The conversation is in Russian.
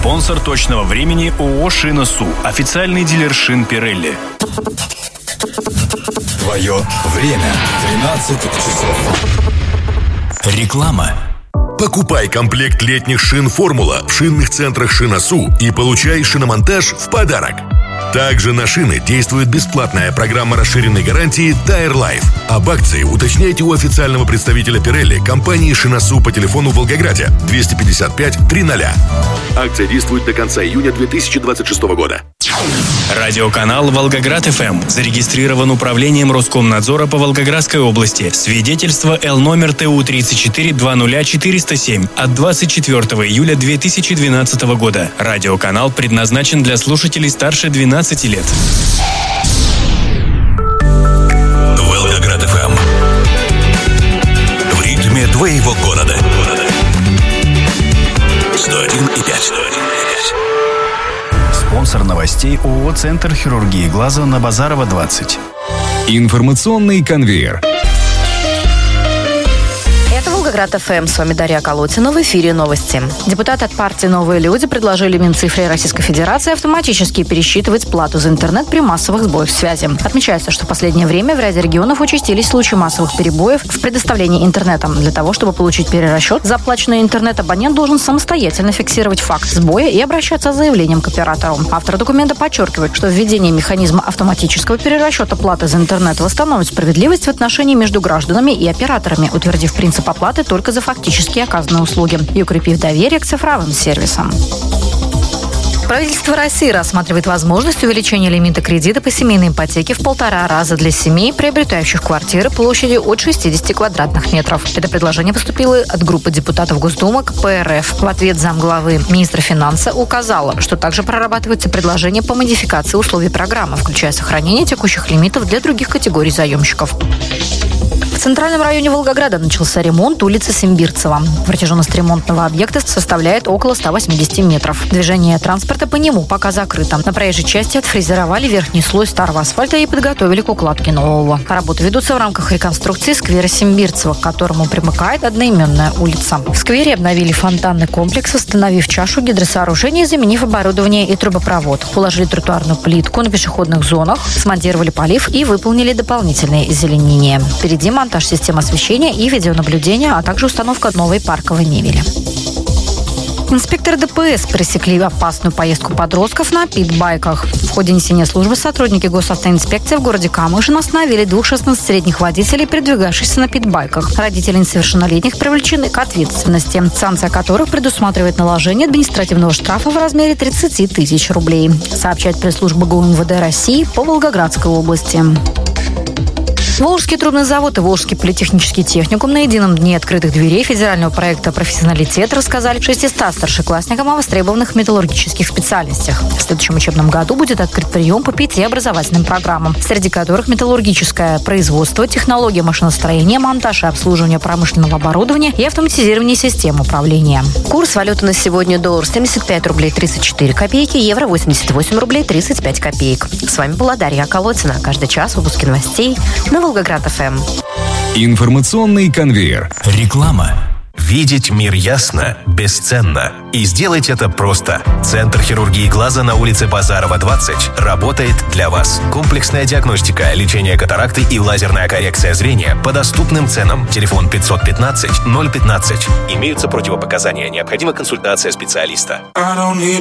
Спонсор точного времени ООО «Шина-Су». Официальный дилер шин Pirelli. Твое время. 13 часов. Реклама. Покупай комплект летних шин «Формула» в шинных центрах «Шина-Су» и получай шиномонтаж в подарок. Также на шины действует бесплатная программа расширенной гарантии Tire Life. Об акции уточняйте у официального представителя Pirelli компании «Шина-Су» по телефону в Волгограде 255 300. Акция действует до конца июня 2026 года. Радиоканал «Волгоград-ФМ» зарегистрирован Управлением Роскомнадзора по Волгоградской области. Свидетельство Л номер ТУ 3420407 от 24 июля 2012 года. Радиоканал предназначен для слушателей старше 12 лет. Волгоград-ФМ. В ритме твоего города. 101,5. Спонсор новостей ООО «Центр хирургии глаза» на Базарова, 20. Информационный конвейер. Это Волгоград-ФМ. С вами Дарья Колотина. В эфире новости. Депутаты от партии «Новые люди» предложили Минцифре Российской Федерации автоматически пересчитывать плату за интернет при массовых сбоях связи. Отмечается, что в последнее время в ряде регионов участились случаи массовых перебоев в предоставлении интернета. Для того, чтобы получить перерасчет за оплаченный интернет, абонент должен самостоятельно фиксировать факт сбоя и обращаться с заявлением к оператору. Автор документа подчеркивает, что введение механизма автоматического перерасчета платы за интернет восстановит справедливость в отношении между гражданами и операторами, утвердив принцип оплаты только за фактически оказанные услуги и укрепив доверие к цифровым сервисам. Правительство России рассматривает возможность увеличения лимита кредита по семейной ипотеке в 1,5 раза для семей, приобретающих квартиры площадью от 60 квадратных метров. Это предложение поступило от группы депутатов Госдумы КПРФ. В ответ замглавы министра финансов указала, что также прорабатывается предложение по модификации условий программы, включая сохранение текущих лимитов для других категорий заемщиков. В центральном районе Волгограда начался ремонт улицы Симбирцева. Протяженность ремонтного объекта составляет около 180 метров. Движение транспорта по нему пока закрыто. На проезжей части отфрезеровали верхний слой старого асфальта и подготовили к укладке нового. Работы ведутся в рамках реконструкции сквера Симбирцева, к которому примыкает одноименная улица. В сквере обновили фонтанный комплекс, восстановив чашу гидросооружения и заменив оборудование и трубопровод. Уложили тротуарную плитку на пешеходных зонах, смонтировали полив и выполнили дополнительные озеленения. Впереди монтаж систем освещения и видеонаблюдения, а также установка новой парковой мебели. Инспекторы ДПС пресекли опасную поездку подростков на питбайках. В ходе несения службы сотрудники госавтоинспекции в городе Камышин остановили 2 16-летних водителей, передвигавшихся на питбайках. Родители несовершеннолетних привлечены к ответственности, санкция которых предусматривает наложение административного штрафа в размере 30 тысяч рублей, сообщает пресс-служба ГУМВД России по Волгоградской области. Волжский трубный завод и Волжский политехнический техникум на едином дне открытых дверей федерального проекта «Профессионалитет» рассказали 600 старшеклассникам о востребованных металлургических специальностях. В следующем учебном году будет открыт прием по 5 образовательным программам, среди которых металлургическое производство, технология машиностроения, монтаж и обслуживание промышленного оборудования и автоматизирование систем управления. Курс валюты на сегодня: доллар 75 рублей 34 копейки, евро 88 рублей 35 копеек. С вами была Дарья Колотина. Каждый час выпуски новостей на Волгоград-ФМ. Информационный конвейер. Реклама. Видеть мир ясно бесценно. И сделать это просто. Центр хирургии глаза на улице Базарова, 20 работает для вас. Комплексная диагностика, лечение катаракты и лазерная коррекция зрения по доступным ценам. Телефон 515 015. Имеются противопоказания. Необходима консультация специалиста.